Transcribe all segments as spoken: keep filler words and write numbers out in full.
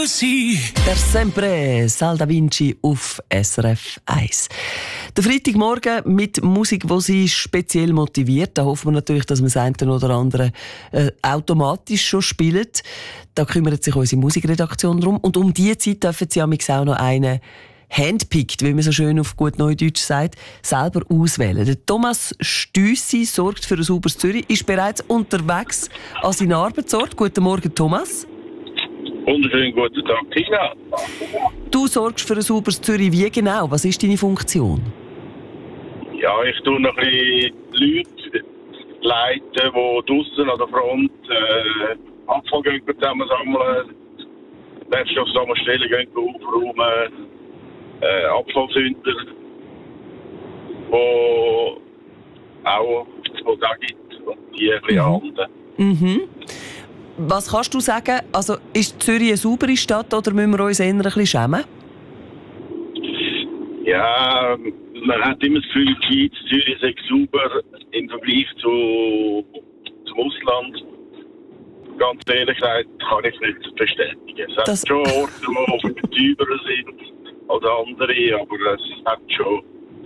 Der Sempre, Sal Da Vinci auf S R F eins. Der Freitagmorgen mit Musik, die Sie speziell motiviert. Da hoffen wir natürlich, dass wir das eine oder andere äh, automatisch schon spielen. Da kümmert sich unsere Musikredaktion drum. Und um diese Zeit dürfen Sie auch noch einen handpicked, wie man so schön auf gut Neudeutsch sagt, selber auswählen. Der Thomas Stüssi sorgt für ein sauberes Zürich, ist bereits unterwegs an seinen Arbeitsort. Guten Morgen, Thomas. Wunderschönen guten Tag, Tina. Du sorgst für ein sauberes Zürich. Wie genau? Was ist deine Funktion? Ja, ich tue noch ein bisschen Leute leiten, die draussen an der Front äh, Abfall zusammensammeln, Wertstoffsammelstellen gehen aufräumen, äh, Abfallsünder, die auch wo da gibt und die ein bisschen handeln. Mhm. Was kannst du sagen? Also, ist Zürich eine saubere Stadt oder müssen wir uns eher ein bisschen schämen? Ja, man hat immer das Gefühl, die Schweiz, Zürich sei sauber im Vergleich zu, zum Ausland. Ganz ehrlich gesagt, kann ich nicht bestätigen. Es das hat schon Orte, die betäubender sind als andere, aber es hat schon.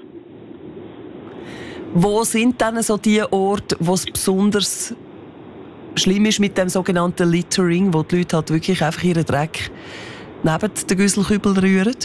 Wo sind dann so die Orte, wo es besonders schlimm ist mit dem sogenannten Littering, wo die Leute halt wirklich einfach ihren Dreck neben den Güsselkübel rühren?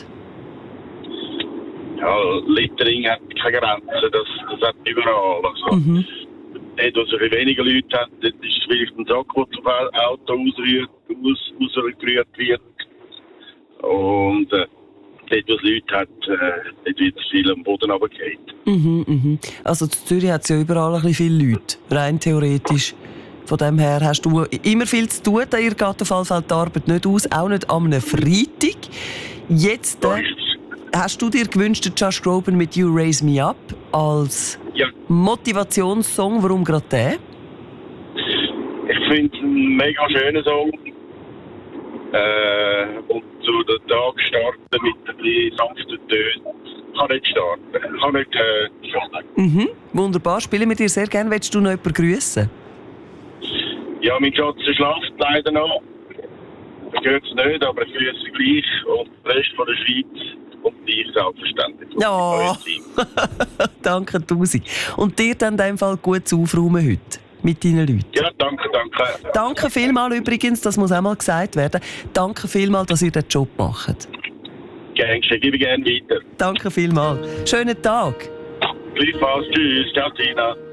Ja, Littering hat keine Grenzen, das, das hat überall. Also, mhm. Dort, wo es ein bisschen weniger Leute hat, dort ist es vielleicht ein Sack, der zum Auto ausgerührt, aus, ausgerührt wird. Und äh, dort, wo es Leute hat, äh, dort wird viel am Boden runtergefallen. Mhm, mhm. Also in Zürich hat es ja überall ein bisschen viele Leute, rein theoretisch. Von dem her hast du immer viel zu tun, da ihr Gartenfall fällt die Arbeit nicht aus, auch nicht am einem Freitag. Jetzt äh, hast du dir gewünscht, Josh Groban mit «You Raise Me Up» als ja. Motivationssong. Warum gerade den? Ich finde es ein mega schöner Song. Äh, und so den Tag starten mit ein bisschen sanften Tönen. Kann nicht starten, kann nicht äh, schaden. Mhm, wunderbar, spielen wir dir sehr gerne. Willst du noch jemanden grüßen? Ja, mein Schatz schlaft leider noch. Ich höre es nicht, aber ich grüße gleich und den Rest von der Schweiz und dich selbstverständlich. Ja, danke tausend. Und dir dann in dem Fall gut aufräumen heute mit deinen Leuten. Ja, danke, danke. Danke vielmals übrigens, das muss auch mal gesagt werden. Danke vielmals, dass ihr den Job macht. Gerne, gebe ich gerne weiter. Danke vielmals. Schönen Tag. Gleichfalls, tschüss, ciao Tina.